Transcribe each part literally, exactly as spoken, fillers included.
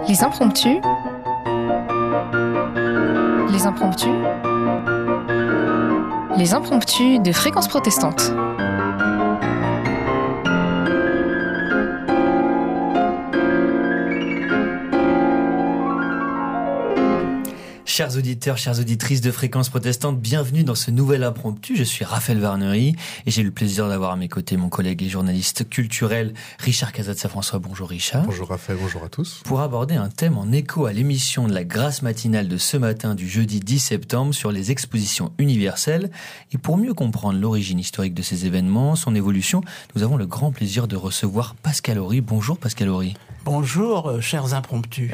Les impromptus. Les impromptus. Les impromptus de Fréquence Protestante. Chers auditeurs, chères auditrices de Fréquence Protestante, bienvenue dans ce nouvel impromptu. Je suis Raphaël Varnery et j'ai le plaisir d'avoir à mes côtés mon collègue et journaliste culturel Richard Casazza-François. Bonjour Richard. Bonjour Raphaël, bonjour à tous. Pour aborder un thème en écho à l'émission de la Grâce matinale de ce matin du jeudi dix septembre sur les expositions universelles. Et pour mieux comprendre l'origine historique de ces événements, son évolution, nous avons le grand plaisir de recevoir Pascal Horry. Bonjour Pascal Horry. Bonjour, euh, chers impromptus.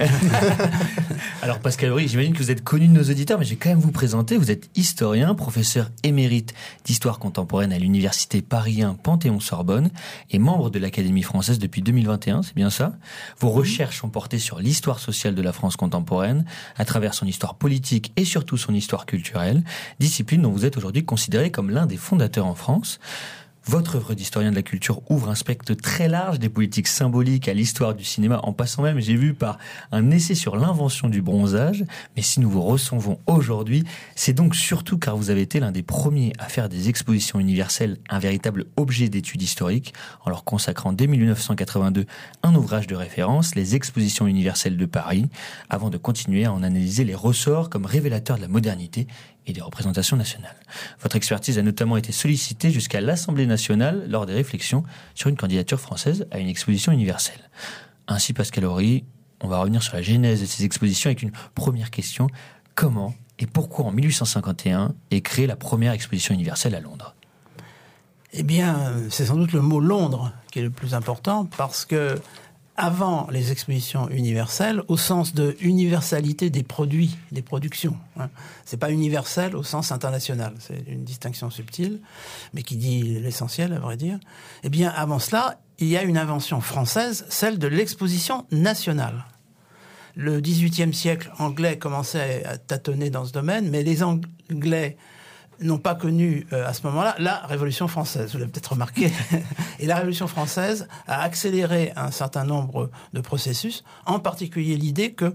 Alors Pascal Horry, j'imagine que vous êtes connu de nos auditeurs, mais je vais quand même vous présenter. Vous êtes historien, professeur émérite d'histoire contemporaine à l'université Paris un Panthéon-Sorbonne et membre de l'Académie française depuis deux mille vingt et un, c'est bien ça? Vos recherches ont porté sur l'histoire sociale de la France contemporaine, à travers son histoire politique et surtout son histoire culturelle, discipline dont vous êtes aujourd'hui considéré comme l'un des fondateurs en France. Votre œuvre d'historien de la culture ouvre un spectre très large des politiques symboliques à l'histoire du cinéma, en passant même, j'ai vu, par un essai sur l'invention du bronzage. Mais si nous vous recevons aujourd'hui, c'est donc surtout car vous avez été l'un des premiers à faire des expositions universelles un véritable objet d'étude historique, en leur consacrant dès mille neuf cent quatre-vingt-deux un ouvrage de référence, les expositions universelles de Paris, avant de continuer à en analyser les ressorts comme révélateurs de la modernité et des représentations nationales. Votre expertise a notamment été sollicitée jusqu'à l'Assemblée nationale lors des réflexions sur une candidature française à une exposition universelle. Ainsi, Pascal Horry, on va revenir sur la genèse de ces expositions avec une première question. Comment et pourquoi en mille huit cent cinquante et un est créée la première exposition universelle à Londres ? Eh bien, c'est sans doute le mot Londres qui est le plus important parce que avant les expositions universelles, au sens de universalité des produits, des productions. Hein. C'est pas universel au sens international. C'est une distinction subtile, mais qui dit l'essentiel, à vrai dire. Eh bien, avant cela, il y a une invention française, celle de l'exposition nationale. Le dix-huitième siècle anglais commençait à tâtonner dans ce domaine, mais les Anglais n'ont pas connu euh, à ce moment-là la Révolution française, vous l'avez peut-être remarqué. Et la Révolution française a accéléré un certain nombre de processus, en particulier l'idée que,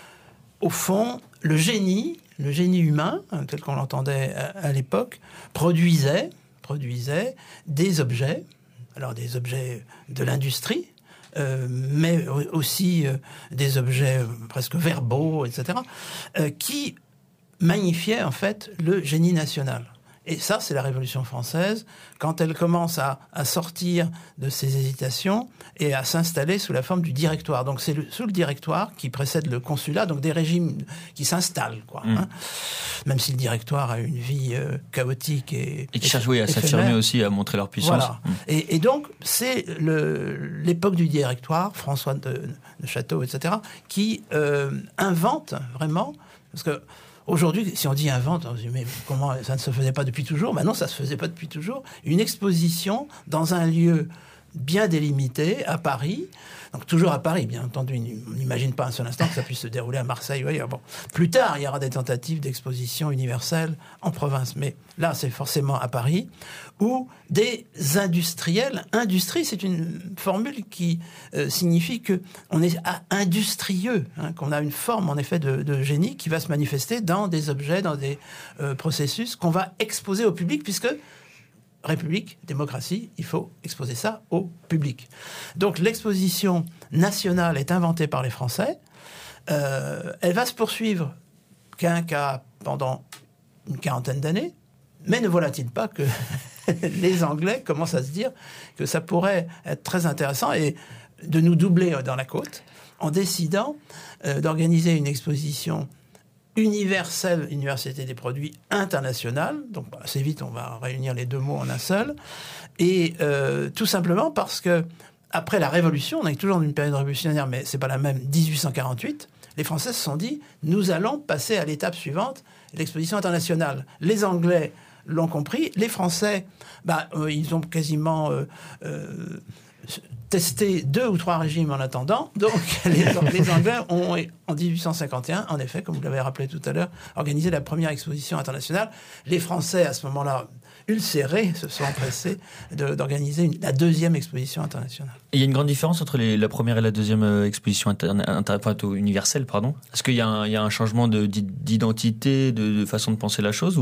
au fond, le génie, le génie humain, tel qu'on l'entendait à, à l'époque, produisait, produisait des objets, alors des objets de l'industrie, euh, mais aussi euh, des objets presque verbaux, et cetera, euh, qui magnifiait en fait le génie national. Et ça, c'est la Révolution française, quand elle commence à, à sortir de ses hésitations et à s'installer sous la forme du directoire. Donc c'est le, sous le directoire qui précède le consulat, donc des régimes qui s'installent, quoi. Mmh. Hein. Même si le directoire a une vie euh, chaotique et et qui cherche oui, à s'affirmer aussi, à montrer leur puissance. Voilà. Mmh. Et, et donc c'est le, l'époque du directoire, François de, de Château, et cetera, qui euh, invente vraiment, parce que aujourd'hui, si on dit invente, on se dit mais comment ça ne se faisait pas depuis toujours ? Ben non, ça ne se faisait pas depuis toujours. Une exposition dans un lieu bien délimité, à Paris, donc toujours à Paris, bien entendu. On n'imagine pas un seul instant que ça puisse se dérouler à Marseille ou ailleurs. Bon, plus tard, il y aura des tentatives d'exposition universelle en province, mais là, c'est forcément à Paris, où des industriels, industrie, c'est une formule qui euh, signifie que on est industrieux, hein, qu'on a une forme en effet de, de génie qui va se manifester dans des objets, dans des euh, processus qu'on va exposer au public, puisque République, démocratie, il faut exposer ça au public. Donc l'exposition nationale est inventée par les Français. Euh, elle va se poursuivre qu'un cas pendant une quarantaine d'années. Mais ne voilà-t-il pas que les Anglais commencent à se dire que ça pourrait être très intéressant et de nous doubler dans la côte en décidant euh, d'organiser une exposition universelle, Université des produits internationale. Donc assez vite, on va réunir les deux mots en un seul. Et euh, tout simplement parce que après la Révolution, on est toujours dans une période révolutionnaire, mais c'est pas la même, dix-huit cent quarante-huit, les Français se sont dit, nous allons passer à l'étape suivante, l'exposition internationale. Les Anglais l'ont compris, les Français, bah, euh, ils ont quasiment euh, euh, tester deux ou trois régimes en attendant. Donc, les, les Anglais ont, en dix-huit cent cinquante et un, en effet, comme vous l'avez rappelé tout à l'heure, organisé la première exposition internationale. Les Français, à ce moment-là, ulcérés, se sont empressés de, d'organiser une, la deuxième exposition internationale. Et il y a une grande différence entre les, la première et la deuxième euh, exposition inter, inter, enfin, universelle, pardon. Est-ce qu'il y a un, il y a un changement de, d'identité, de, de façon de penser la chose,